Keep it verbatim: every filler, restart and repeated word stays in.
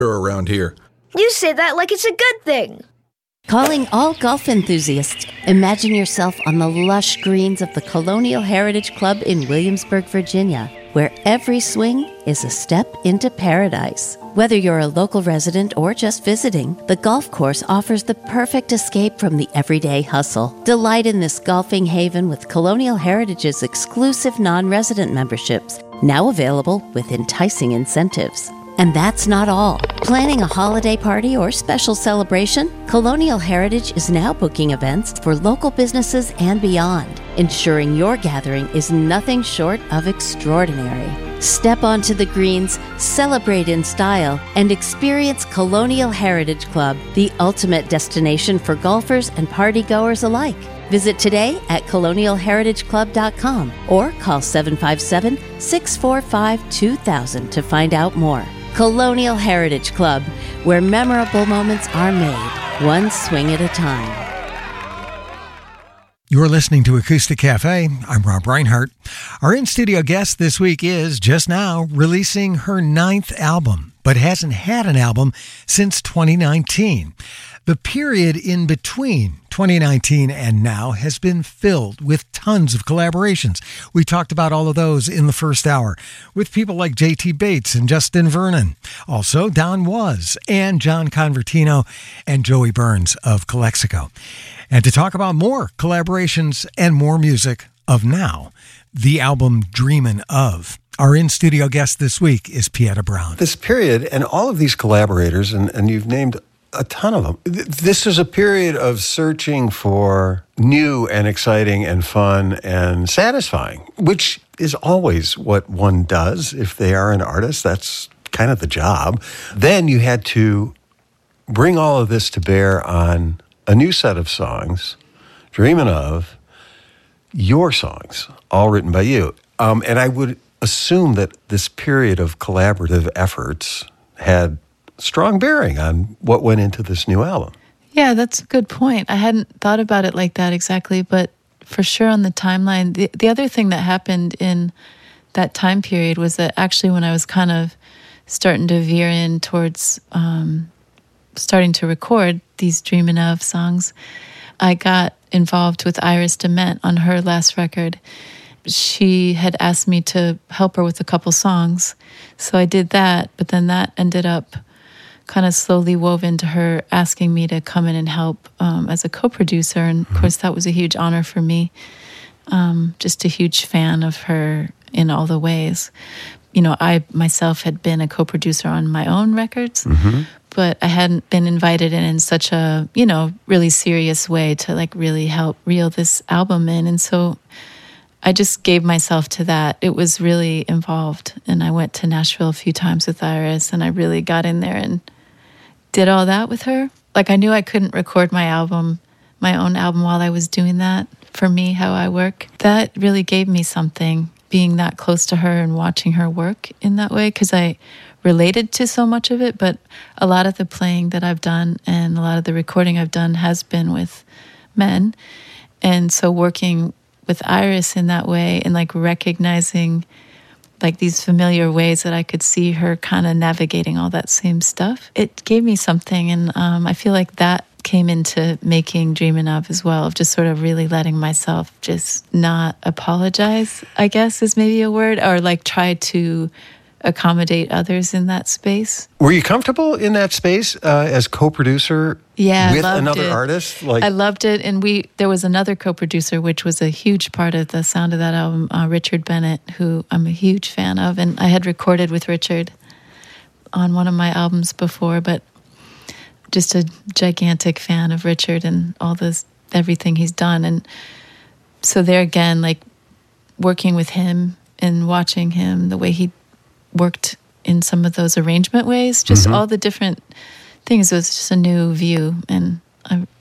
around here. You say that like it's a good thing. Calling all golf enthusiasts. Imagine yourself on the lush greens of the Colonial Heritage Club in Williamsburg, Virginia, where every swing is a step into paradise. Whether you're a local resident or just visiting, the golf course offers the perfect escape from the everyday hustle. Delight in this golfing haven with Colonial Heritage's exclusive non-resident memberships, now available with enticing incentives. And that's not all. Planning a holiday party or special celebration? Colonial Heritage is now booking events for local businesses and beyond, ensuring your gathering is nothing short of extraordinary. Step onto the greens, celebrate in style, and experience Colonial Heritage Club, the ultimate destination for golfers and partygoers alike. Visit today at colonial heritage club dot com or call seven five seven, six four five, two thousand to find out more. Colonial Heritage Club, where memorable moments are made, one swing at a time. You're listening to Acoustic Cafe. I'm Rob Reinhart. Our in-studio guest this week is, just now, releasing her ninth album, but hasn't had an album since twenty nineteen. The period in between twenty nineteen and now has been filled with tons of collaborations. We talked about all of those in the first hour with people like J T Bates and Justin Vernon. Also, Don Was and John Convertino and Joey Burns of Calexico. And to talk about more collaborations and more music of now, the album Dreamin' Of. Our in-studio guest this week is Pieta Brown. This period and all of these collaborators, and, and you've named a ton of them. This is a period of searching for new and exciting and fun and satisfying, which is always what one does if they are an artist. That's kind of the job. Then you had to bring all of this to bear on a new set of songs, Dreamin' Of, your songs, all written by you. Um, and I would assume that this period of collaborative efforts had strong bearing on what went into this new album. Yeah, that's a good point. I hadn't thought about it like that exactly, but for sure on the timeline, the, the other thing that happened in that time period was that actually when I was kind of starting to veer in towards um, starting to record these Dreamin' Of songs, I got involved with Iris DeMent on her last record. She had asked me to help her with a couple songs, so I did that, but then that ended up kind of slowly wove into her asking me to come in and help um, as a co-producer. And of course, that was a huge honor for me. Um, just a huge fan of her in all the ways. You know, I myself had been a co-producer on my own records, mm-hmm. but I hadn't been invited in in such a, you know, really serious way to like really help reel this album in. And so I just gave myself to that. It was really involved. And I went to Nashville a few times with Iris, and I really got in there and did all that with her. Like, I knew I couldn't record my album, my own album, while I was doing that. For me, how I work, that really gave me something, being that close to her and watching her work in that way, because I related to so much of it. But a lot of the playing that I've done and a lot of the recording I've done has been with men. And so working with Iris in that way and like recognizing like these familiar ways that I could see her kind of navigating all that same stuff, it gave me something. And um, I feel like that came into making Dreamin' Of as well, of just sort of really letting myself just not apologize, I guess is maybe a word, or like try to accommodate others in that space. Were you comfortable in that space uh, as co-producer yeah, with loved another it. artist? Like, I loved it. And we there was another co-producer, which was a huge part of the sound of that album, uh, Richard Bennett, who I'm a huge fan of. And I had recorded with Richard on one of my albums before, but just a gigantic fan of Richard and all this, everything he's done. And so there again, like working with him and watching him, the way he worked in some of those arrangement ways, just mm-hmm. all the different things. It was just a new view, and I